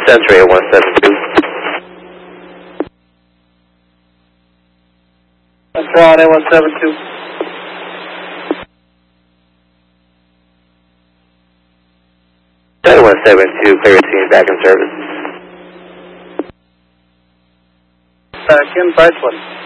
Century 172. Toronto 172. Delta 172, clear team back in service. Back in, Bryceland.